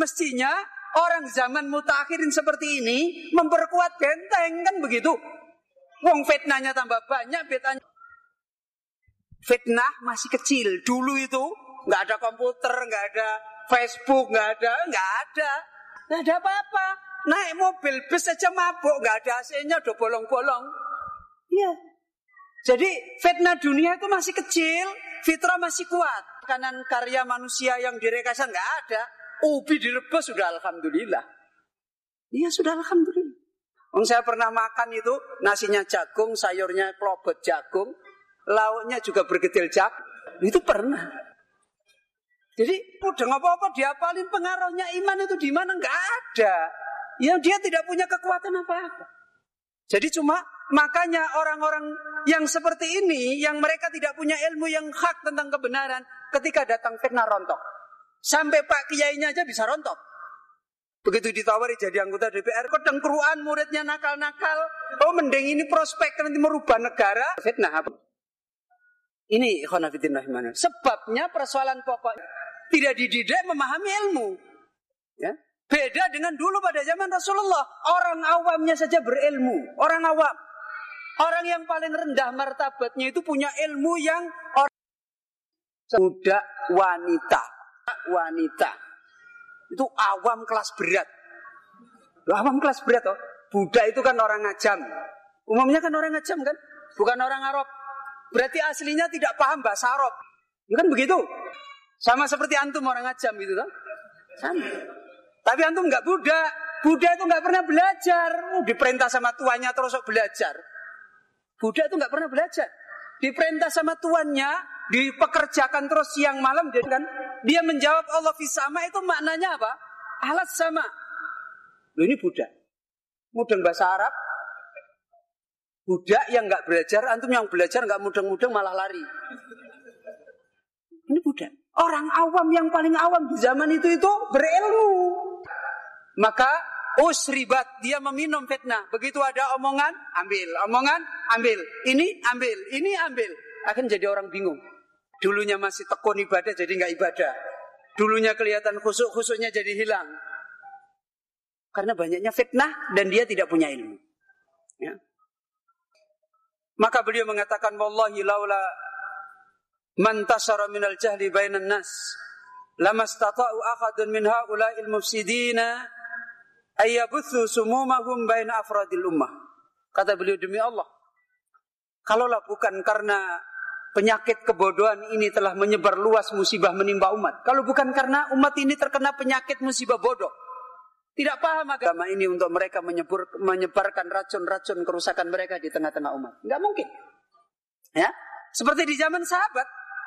Mestinya orang zaman mutakhirin seperti ini memperkuat benteng, kan begitu. Wong fitnahnya tambah banyak, bedanya fitnah masih kecil. Dulu itu nggak ada komputer, nggak ada Facebook, nggak ada apa-apa. Naik mobil bus aja mabuk, nggak ada AC-nya, udah bolong-bolong. Iya. Jadi fitnah dunia itu masih kecil, fitrah masih kuat. Makanan karya manusia yang direkayasa nggak ada. Ubi direbus sudah alhamdulillah. Iya sudah alhamdulillah. Saya pernah makan itu nasinya jagung, sayurnya klobot jagung, lauknya juga bergedil jagung. Itu pernah. Jadi udah apa-apa diapalin, pengaruhnya iman itu di mana? Nggak ada. Ya dia tidak punya kekuatan apa-apa. Jadi cuma makanya orang-orang yang seperti ini, yang mereka tidak punya ilmu yang hak tentang kebenaran, ketika datang fitnah rontok. Sampai Pak Kiainya aja bisa rontok. Begitu ditawari jadi anggota DPR, kedengkeruan, muridnya nakal-nakal. Oh mending ini prospek nanti merubah negara. Fitnah apa? Ini ikhwanafiddin rahimahullah. Sebabnya persoalan pokok tidak dididik memahami ilmu. Ya. Beda dengan dulu pada zaman Rasulullah. Orang awamnya saja berilmu. Orang awam. Orang yang paling rendah martabatnya itu punya ilmu yang budak wanita. Itu awam kelas berat. Awam kelas berat toh. Budak itu kan orang ngajam. Umumnya kan orang ngajam kan? Bukan orang Arab. Berarti aslinya tidak paham bahasa Arab. Ya kan begitu? Sama seperti antum orang ngajam gitu toh. Sama. Tapi antum enggak budak. Budak itu enggak pernah belajar. Diperintah sama tuannya terus belajar. Budak itu enggak pernah belajar. Diperintah sama tuannya, dipekerjakan terus siang malam, dia menjawab Allah fisama, itu maknanya apa? Alat sama. Loh ini budak. Mudeng bahasa Arab. Budak yang enggak belajar, antum yang belajar enggak mudeng-mudeng malah lari. Ini budak. Orang awam yang paling awam di zaman itu berilmu. Maka usribat, dia meminum fitnah. Begitu ada omongan, ambil. Omongan, ambil. Ini ambil. Akan jadi orang bingung. Dulunya masih tekun ibadah jadi nggak ibadah. Dulunya kelihatan khusuk-khusuknya jadi hilang. Karena banyaknya fitnah dan dia tidak punya ilmu. Ya. Maka beliau mengatakan, wallahi laula man tasara minal jahli bainan nas lamastata'u akhadun min haula'il mufsidina ayyabuthu sumumahum baina afradil ummah. Kata beliau, demi Allah, kalaulah bukan karena penyakit kebodohan ini telah menyebar luas, musibah menimpa umat, kalau bukan karena umat ini terkena penyakit musibah bodoh, tidak paham agama ini untuk mereka menyebarkan racun-racun kerusakan mereka di tengah-tengah umat, nggak mungkin. Ya, seperti di zaman sahabat,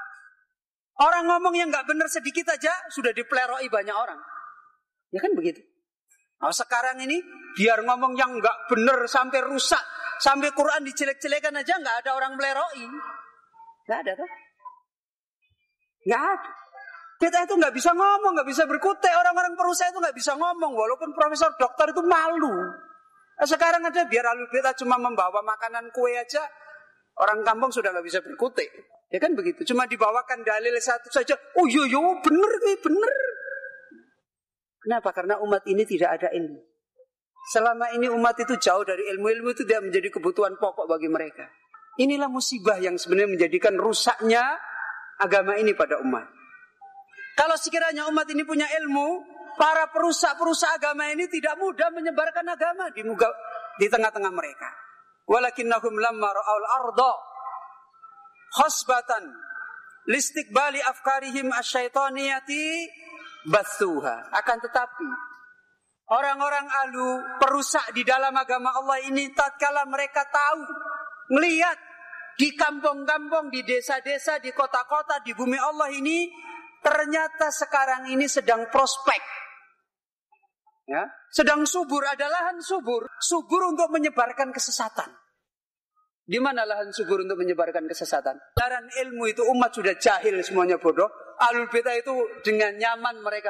orang ngomong yang nggak benar sedikit aja sudah dipleroi banyak orang, ya kan begitu. Nah, sekarang ini biar ngomong yang nggak benar sampai rusak, sampai Quran dijelek-jelekan aja nggak ada orang meleroi, nggak ada kan? Nggak ada. Kita itu nggak bisa ngomong, nggak bisa berkutik. Orang-orang perusahaan itu nggak bisa ngomong, walaupun profesor doktor itu malu. Nah, sekarang aja biar alul kita cuma membawa makanan kue aja, orang kampung sudah nggak bisa berkutik, ya kan begitu. Cuma dibawakan dalil satu saja, oh yo bener. Kenapa? Karena umat ini tidak ada ilmu. Selama ini umat itu jauh dari ilmu itu tidak menjadi kebutuhan pokok bagi mereka. Inilah musibah yang sebenarnya menjadikan rusaknya agama ini pada umat. Kalau sekiranya umat ini punya ilmu, para perusak-perusak agama ini tidak mudah menyebarkan agama di tengah-tengah mereka. Walakinnahum lamma ra'aul arda khasbatan listiqbali afkarihim asyaitaniyati bathuha. Akan tetapi orang-orang ahlu perusak di dalam agama Allah ini, tatkala mereka tahu, melihat di kampung-kampung, di desa-desa, di kota-kota, di bumi Allah ini, ternyata sekarang ini sedang prospek, ya, sedang subur, ada lahan subur untuk menyebarkan kesesatan. Di mana lahan subur untuk menyebarkan kesesatan? Daran ilmu itu umat sudah jahil semuanya bodoh. Ahlul bidah itu dengan nyaman mereka